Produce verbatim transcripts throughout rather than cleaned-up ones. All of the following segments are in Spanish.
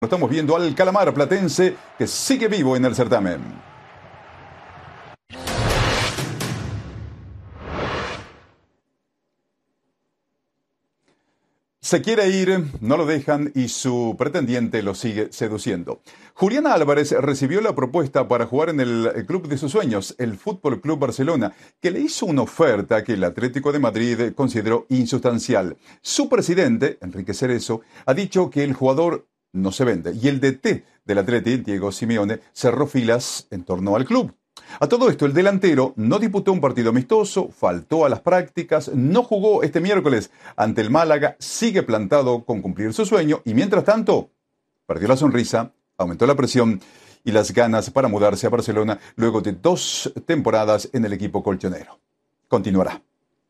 Estamos viendo al Calamar Platense que sigue vivo en el certamen. Se quiere ir, no lo dejan y su pretendiente lo sigue seduciendo. Julián Álvarez recibió la propuesta para jugar en el club de sus sueños, el Fútbol Club Barcelona, que le hizo una oferta que el Atlético de Madrid consideró insustancial. Su presidente, Enrique Cerezo, ha dicho que el jugador no se vende y el D T del Atleti, Diego Simeone, cerró filas en torno al club. A todo esto, el delantero no disputó un partido amistoso, faltó a las prácticas, no jugó este miércoles ante el Málaga, sigue plantado con cumplir su sueño y mientras tanto perdió la sonrisa, aumentó la presión y las ganas para mudarse a Barcelona luego de dos temporadas en el equipo colchonero. Continuará.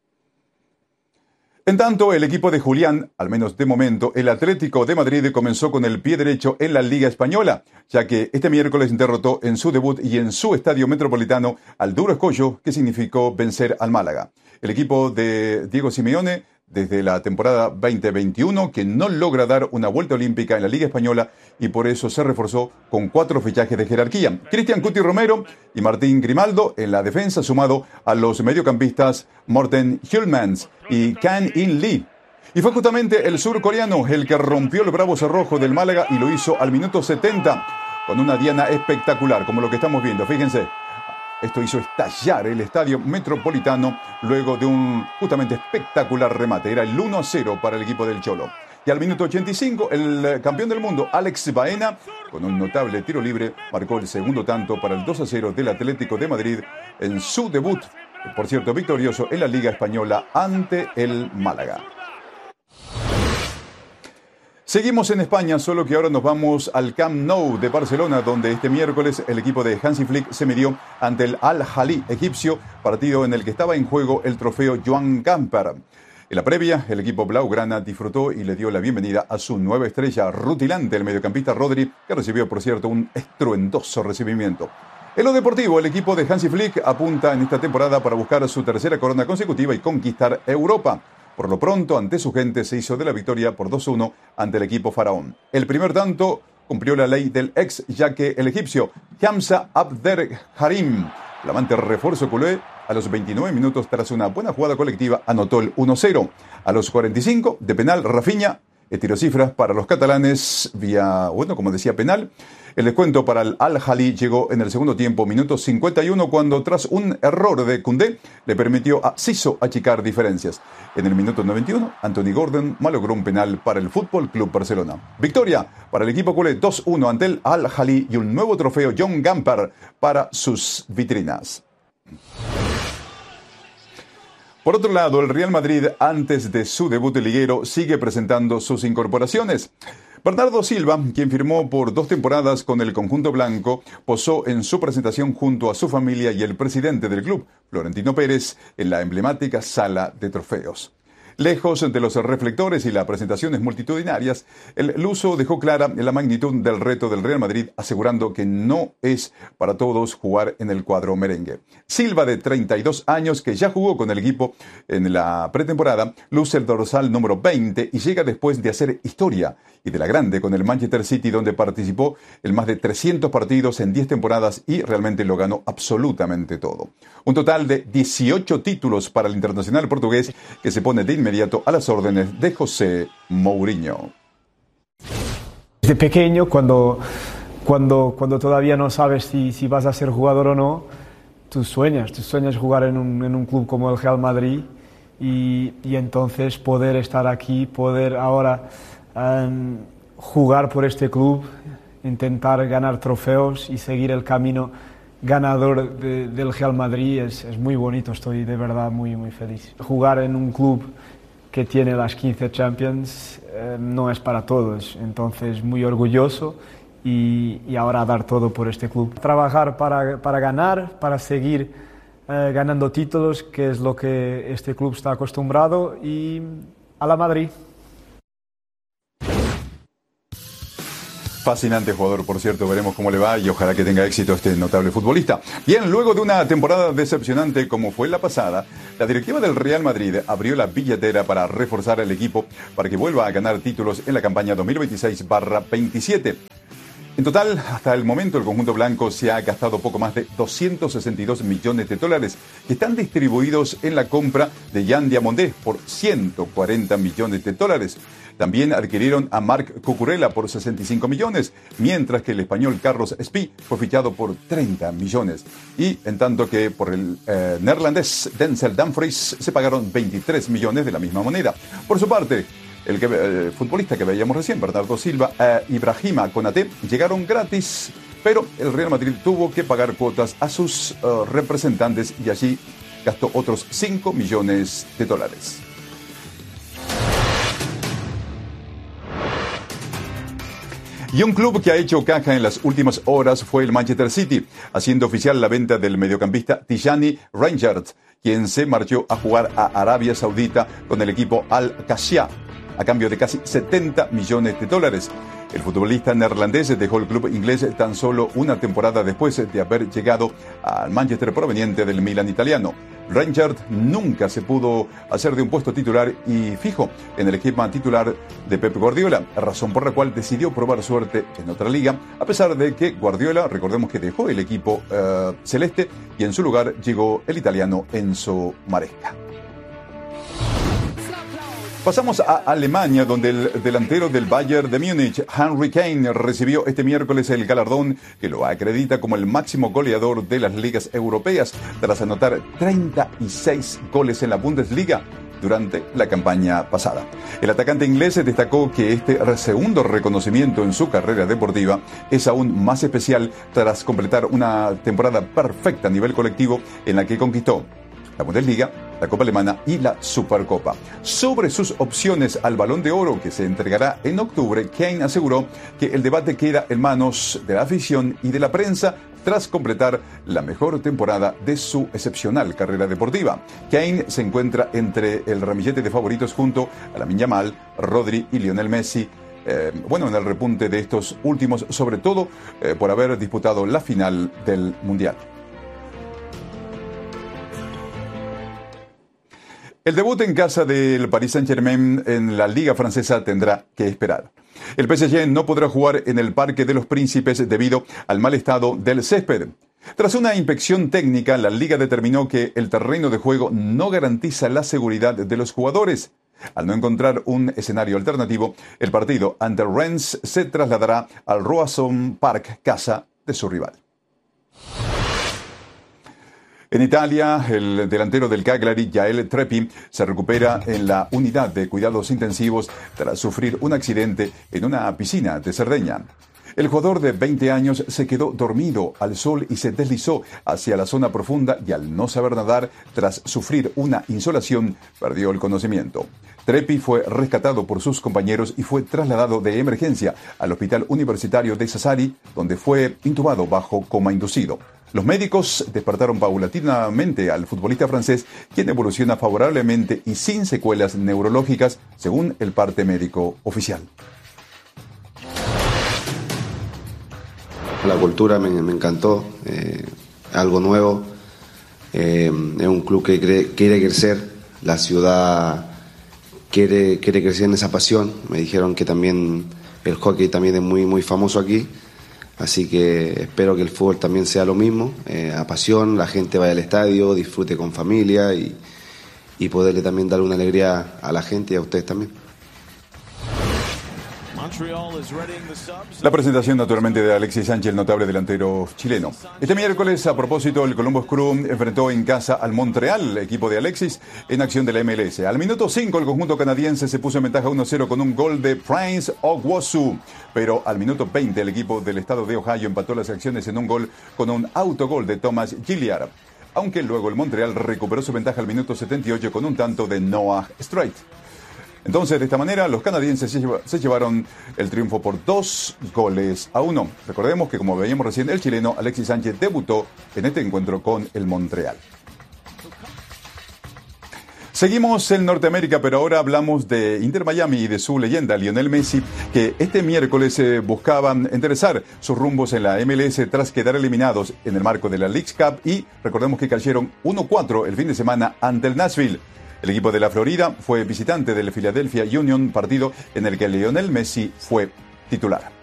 En tanto, el equipo de Julián, al menos de momento, el Atlético de Madrid comenzó con el pie derecho en la Liga Española, ya que este miércoles derrotó en su debut y en su estadio metropolitano al duro escollo que significó vencer al Málaga. El equipo de Diego Simeone, desde la temporada veinte veintiuno, que no logra dar una vuelta olímpica en la Liga Española y por eso se reforzó con cuatro fichajes de jerarquía. Cristian Cuti Romero y Martín Grimaldo en la defensa, sumado a los mediocampistas Morten Hjulmans y Kang In Lee. Y fue justamente el surcoreano el que rompió el bravo cerrojo del Málaga y lo hizo al minuto setenta con una diana espectacular, como lo que estamos viendo. Fíjense. Esto hizo estallar el estadio metropolitano luego de un justamente espectacular remate. Era el uno a cero para el equipo del Cholo. Y al minuto ochenta y cinco, el campeón del mundo, Alex Baena, con un notable tiro libre, marcó el segundo tanto para el dos a cero del Atlético de Madrid en su debut, por cierto, victorioso en la Liga Española ante el Málaga. Seguimos en España, solo que ahora nos vamos al Camp Nou de Barcelona, donde este miércoles el equipo de Hansi Flick se midió ante el Al-Ahly egipcio, partido en el que estaba en juego el trofeo Joan Gamper. En la previa, el equipo blaugrana disfrutó y le dio la bienvenida a su nueva estrella rutilante, el mediocampista Rodri, que recibió, por cierto, un estruendoso recibimiento. En lo deportivo, el equipo de Hansi Flick apunta en esta temporada para buscar su tercera corona consecutiva y conquistar Europa. Por lo pronto, ante su gente, se hizo de la victoria por dos a uno ante el equipo faraón. El primer tanto cumplió la ley del ex, ya que el egipcio Hamza Abderrahim, flamante refuerzo culé, a los veintinueve minutos, tras una buena jugada colectiva, anotó el uno a cero. A los cuarenta y cinco, de penal, Rafinha, el tiro cifras para los catalanes vía, bueno, como decía, penal. El descuento para el Al-Ahly llegó en el segundo tiempo, minuto cincuenta y uno, cuando tras un error de Koundé le permitió a Siso achicar diferencias. En el minuto noventa y uno, Anthony Gordon malogró un penal para el Fútbol Club Barcelona. Victoria para el equipo culé dos a uno ante el Al-Ahly y un nuevo trofeo Joan Gamper para sus vitrinas. Por otro lado, el Real Madrid, antes de su debut liguero, sigue presentando sus incorporaciones. Bernardo Silva, quien firmó por dos temporadas con el conjunto blanco, posó en su presentación junto a su familia y el presidente del club, Florentino Pérez, en la emblemática sala de trofeos. Lejos de los reflectores y las presentaciones multitudinarias, el luso dejó clara la magnitud del reto del Real Madrid, asegurando que no es para todos jugar en el cuadro merengue. Silva, de treinta y dos años, que ya jugó con el equipo en la pretemporada, luce el dorsal número veinte y llega después de hacer historia, y de la grande, con el Manchester City, donde participó en más de trescientos partidos en diez temporadas y realmente lo ganó absolutamente todo. Un total de dieciocho títulos para el internacional portugués, que se pone de inmediato a las órdenes de José Mourinho. Desde pequeño, cuando, cuando, cuando todavía no sabes si, si vas a ser jugador o no, tú sueñas, tú sueñas jugar en un, en un club como el Real Madrid y, y entonces poder estar aquí, poder ahora um, jugar por este club, intentar ganar trofeos y seguir el camino ganador de, del Real Madrid es, es muy bonito. Estoy de verdad muy, muy feliz. Jugar en un club que tiene las quince Champions eh, no es para todos, entonces muy orgulloso y, y ahora dar todo por este club. Trabajar para, para ganar, para seguir eh, ganando títulos, que es lo que este club está acostumbrado, y a la Madrid. Fascinante jugador, por cierto, veremos cómo le va y ojalá que tenga éxito este notable futbolista. Bien, luego de una temporada decepcionante como fue la pasada, la directiva del Real Madrid abrió la billetera para reforzar el equipo para que vuelva a ganar títulos en la campaña dos mil veintiséis barra veintisiete. En total, hasta el momento, el conjunto blanco se ha gastado poco más de doscientos sesenta y dos millones de dólares que están distribuidos en la compra de Yan Diamandé por ciento cuarenta millones de dólares. También adquirieron a Marc Cucurella por sesenta y cinco millones, mientras que el español Carlos Espí fue fichado por treinta millones. Y en tanto que por el eh, neerlandés Denzel Dumfries se pagaron veintitrés millones de la misma moneda. Por su parte, el, que, el futbolista que veíamos recién, Bernardo Silva, e Ibrahima Konaté, llegaron gratis, pero el Real Madrid tuvo que pagar cuotas a sus uh, representantes y allí gastó otros cinco millones de dólares. Y un club que ha hecho caja en las últimas horas fue el Manchester City, haciendo oficial la venta del mediocampista Tijani Reinders, quien se marchó a jugar a Arabia Saudita con el equipo Al-Qashia, a cambio de casi setenta millones de dólares. El futbolista neerlandés dejó el club inglés tan solo una temporada después de haber llegado al Manchester proveniente del Milan italiano. Reinders nunca se pudo hacer de un puesto titular y fijo en el esquema titular de Pep Guardiola, razón por la cual decidió probar suerte en otra liga, a pesar de que Guardiola, recordemos que dejó el equipo uh, celeste y en su lugar llegó el italiano Enzo Maresca. Pasamos a Alemania, donde el delantero del Bayern de Múnich, Harry Kane, recibió este miércoles el galardón que lo acredita como el máximo goleador de las ligas europeas, tras anotar treinta y seis goles en la Bundesliga durante la campaña pasada. El atacante inglés destacó que este segundo reconocimiento en su carrera deportiva es aún más especial tras completar una temporada perfecta a nivel colectivo en la que conquistó la Bundesliga, la Copa Alemana y la Supercopa. Sobre sus opciones al Balón de Oro que se entregará en octubre, Kane aseguró que el debate queda en manos de la afición y de la prensa tras completar la mejor temporada de su excepcional carrera deportiva. Kane se encuentra entre el ramillete de favoritos junto a Lamine Yamal, Rodri y Lionel Messi. Eh, bueno, en el repunte de estos últimos, sobre todo eh, por haber disputado la final del Mundial. El debut en casa del Paris Saint-Germain en la Liga Francesa tendrá que esperar. El P S G no podrá jugar en el Parque de los Príncipes debido al mal estado del césped. Tras una inspección técnica, la Liga determinó que el terreno de juego no garantiza la seguridad de los jugadores. Al no encontrar un escenario alternativo, el partido ante el Rennes se trasladará al Roazhon Park, casa de su rival. En Italia, el delantero del Cagliari, Yael Treppi, se recupera en la unidad de cuidados intensivos tras sufrir un accidente en una piscina de Cerdeña. El jugador de veinte años se quedó dormido al sol y se deslizó hacia la zona profunda y al no saber nadar, tras sufrir una insolación, perdió el conocimiento. Treppi fue rescatado por sus compañeros y fue trasladado de emergencia al Hospital Universitario de Sassari, donde fue intubado bajo coma inducido. Los médicos despertaron paulatinamente al futbolista francés, quien evoluciona favorablemente y sin secuelas neurológicas, según el parte médico oficial. La cultura me, me encantó, eh, algo nuevo, eh, es un club que cree, quiere crecer, la ciudad quiere, quiere crecer en esa pasión. Me dijeron que también el hockey también es muy, muy famoso aquí. Así que espero que el fútbol también sea lo mismo, eh, a pasión, la gente vaya al estadio, disfrute con familia y, y poderle también dar una alegría a la gente y a ustedes también. La presentación naturalmente de Alexis Sánchez, el notable delantero chileno. Este miércoles, a propósito, el Columbus Crew enfrentó en casa al Montreal, equipo de Alexis, en acción de la M L S. Al minuto cinco, el conjunto canadiense se puso en ventaja uno cero con un gol de Prince Ogwusu. Pero al minuto veinte, el equipo del estado de Ohio empató las acciones en un gol con un autogol de Thomas Gilliard. Aunque luego el Montreal recuperó su ventaja al minuto setenta y ocho con un tanto de Noah Strait. Entonces, de esta manera, los canadienses se llevaron el triunfo por dos goles a uno. Recordemos que, como veíamos recién, el chileno Alexis Sánchez debutó en este encuentro con el Montreal. Seguimos en Norteamérica, pero ahora hablamos de Inter Miami y de su leyenda, Lionel Messi, que este miércoles eh, buscaban enderezar sus rumbos en la M L S tras quedar eliminados en el marco de la Leagues Cup y recordemos que cayeron uno cuatro el fin de semana ante el Nashville. El equipo de la Florida fue visitante del Philadelphia Union, partido en el que Lionel Messi fue titular.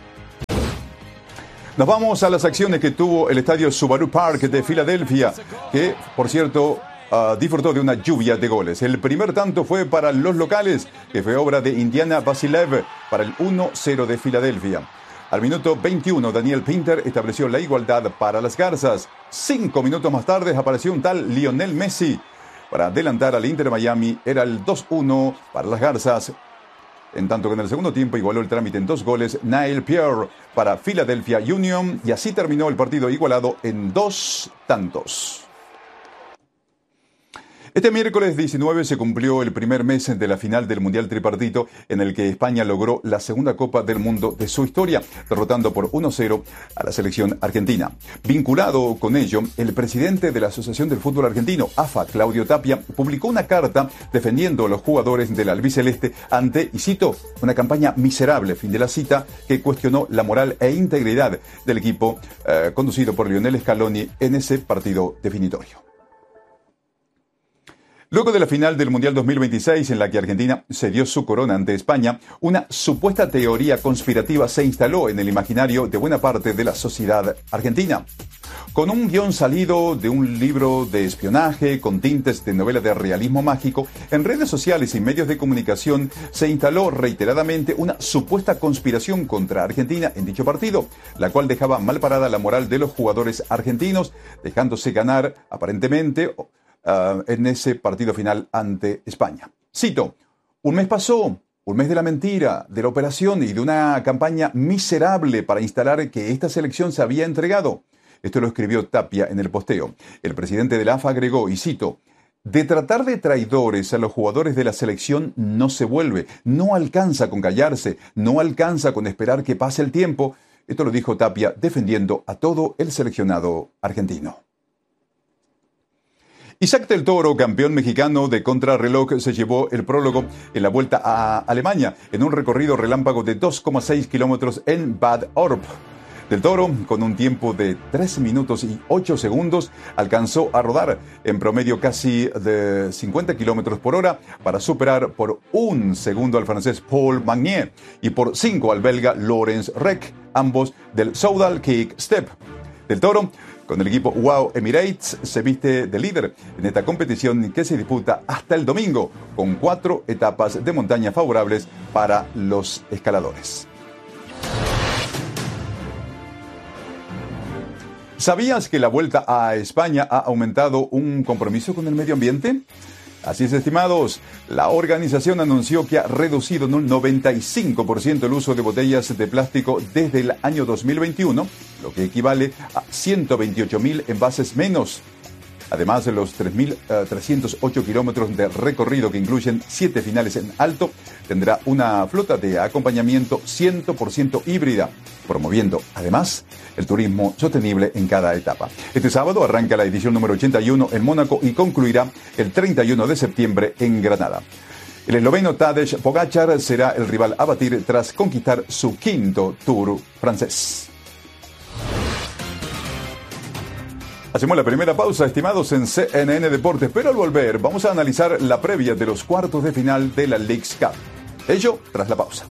Nos vamos a las acciones que tuvo el estadio Subaru Park de Filadelfia, que, por cierto, uh, disfrutó de una lluvia de goles. El primer tanto fue para los locales, que fue obra de Indiana Basilev para el uno cero de Filadelfia. Al minuto veintiuno, Daniel Pinter estableció la igualdad para las Garzas. Cinco minutos más tarde apareció un tal Lionel Messi para adelantar al Inter Miami. Era el dos uno para las Garzas. En tanto que en el segundo tiempo igualó el trámite en dos goles Nail Pierre para Philadelphia Union y así terminó el partido igualado en dos tantos. Este miércoles diecinueve se cumplió el primer mes de la final del Mundial Tripartito en el que España logró la segunda Copa del Mundo de su historia, derrotando por uno cero a la selección argentina. Vinculado con ello, el presidente de la Asociación del Fútbol Argentino, A F A, Claudio Tapia, publicó una carta defendiendo a los jugadores del albiceleste ante, y cito, una campaña miserable, fin de la cita, que cuestionó la moral e integridad del equipo eh, conducido por Lionel Scaloni en ese partido definitorio. Luego de la final del Mundial dos mil veintiséis, en la que Argentina cedió su corona ante España, una supuesta teoría conspirativa se instaló en el imaginario de buena parte de la sociedad argentina. Con un guión salido de un libro de espionaje, con tintes de novela de realismo mágico, en redes sociales y medios de comunicación se instaló reiteradamente una supuesta conspiración contra Argentina en dicho partido, la cual dejaba mal parada la moral de los jugadores argentinos, dejándose ganar, aparentemente, Uh, en ese partido final ante España. Cito, un mes pasó, un mes de la mentira, de la operación y de una campaña miserable para instalar que esta selección se había entregado. Esto lo escribió Tapia en el posteo. El presidente de la A F A agregó, y cito, de tratar de traidores a los jugadores de la selección no se vuelve, no alcanza con callarse, no alcanza con esperar que pase el tiempo. Esto lo dijo Tapia defendiendo a todo el seleccionado argentino. Isaac del Toro, campeón mexicano de contrarreloj, se llevó el prólogo en la Vuelta a Alemania en un recorrido relámpago de dos coma seis kilómetros en Bad Orb. Del Toro, con un tiempo de tres minutos y ocho segundos, alcanzó a rodar en promedio casi de cincuenta kilómetros por hora para superar por un segundo al francés Paul Magnier y por cinco al belga Lorenz Reck, ambos del Soudal Kick Step. Del Toro, con el equipo Wow Emirates, se viste de líder en esta competición que se disputa hasta el domingo, con cuatro etapas de montaña favorables para los escaladores. ¿Sabías que la Vuelta a España ha aumentado un compromiso con el medio ambiente? Así es, estimados, la organización anunció que ha reducido en un noventa y cinco por ciento el uso de botellas de plástico desde el año dos mil veintiuno, lo que equivale a ciento veintiocho mil envases menos. Además de los tres mil trescientos ocho kilómetros de recorrido que incluyen siete finales en alto, tendrá una flota de acompañamiento cien por ciento híbrida, promoviendo además el turismo sostenible en cada etapa. Este sábado arranca la edición número ochenta y uno en Mónaco y concluirá el treinta y uno de septiembre en Granada. El esloveno Tadej Pogačar será el rival a batir tras conquistar su quinto Tour francés. Hacemos la primera pausa, estimados, en C N N Deportes, pero al volver vamos a analizar la previa de los cuartos de final de la Leagues Cup. Ello tras la pausa.